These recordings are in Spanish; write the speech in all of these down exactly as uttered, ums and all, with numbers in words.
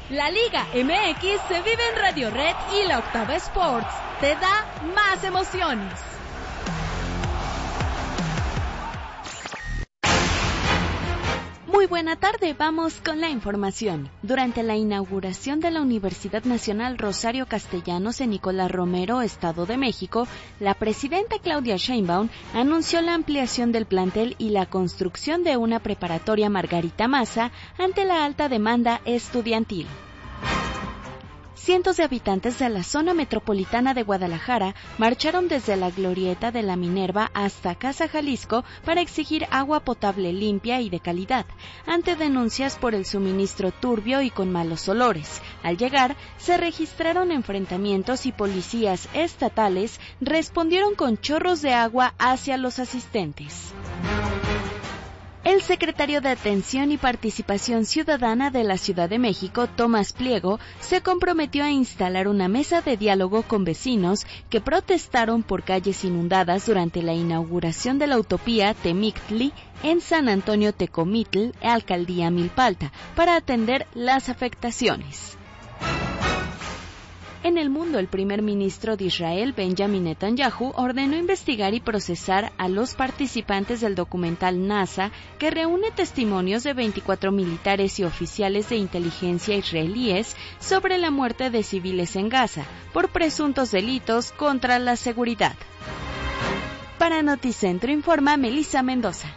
La Liga M X se vive en Radio Red y la Octava Sports te da más emociones. Muy buena tarde, vamos con la información. Durante la inauguración de la Universidad Nacional Rosario Castellanos en Nicolás Romero, Estado de México, la presidenta Claudia Sheinbaum anunció la ampliación del plantel y la construcción de una preparatoria Margarita Maza ante la alta demanda estudiantil. Cientos de habitantes de la zona metropolitana de Guadalajara marcharon desde la glorieta de la Minerva hasta Casa Jalisco para exigir agua potable limpia y de calidad, ante denuncias por el suministro turbio y con malos olores. Al llegar, se registraron enfrentamientos y policías estatales respondieron con chorros de agua hacia los asistentes. El secretario de Atención y Participación Ciudadana de la Ciudad de México, Tomás Pliego, se comprometió a instalar una mesa de diálogo con vecinos que protestaron por calles inundadas durante la inauguración de la utopía Temictli en San Antonio Tecomitl, Alcaldía Milpalta, para atender las afectaciones. En el mundo, el primer ministro de Israel, Benjamin Netanyahu, ordenó investigar y procesar a los participantes del documental NASA, que reúne testimonios de veinticuatro militares y oficiales de inteligencia israelíes sobre la muerte de civiles en Gaza, por presuntos delitos contra la seguridad. Para Noticentro informa Melissa Mendoza.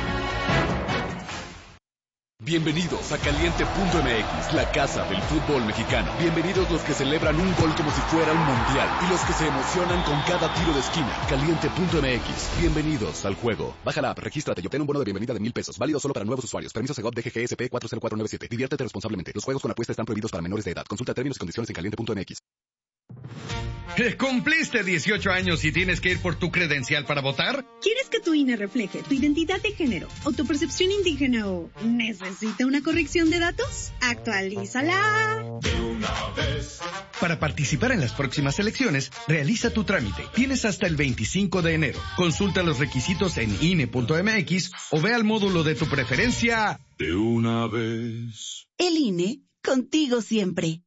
Bienvenidos a Caliente punto M X, la casa del fútbol mexicano. Bienvenidos los que celebran un gol como si fuera un mundial y los que se emocionan con cada tiro de esquina. Caliente punto M X, bienvenidos al juego. Baja la app, regístrate y obtén un bono de bienvenida de mil pesos, válido solo para nuevos usuarios. Permiso Segov D G G S P cuatro cero cuatro nueve siete. Diviértete responsablemente. Los juegos con apuesta están prohibidos para menores de edad. Consulta términos y condiciones en Caliente punto M X. ¿Cumpliste dieciocho años y tienes que ir por tu credencial para votar? ¿Quieres que tu I N E refleje tu identidad de género o tu percepción indígena o necesita una corrección de datos? ¡Actualízala! De una vez. Para participar en las próximas elecciones, realiza tu trámite. Tienes hasta el veinticinco de enero. Consulta los requisitos en I N E punto M X o ve al módulo de tu preferencia. De una vez. El I N E, contigo siempre.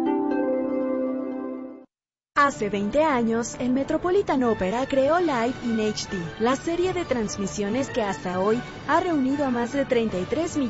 Hace veinte años, el Metropolitan Opera creó Live in H D, la serie de transmisiones que hasta hoy ha reunido a más de treinta y tres millones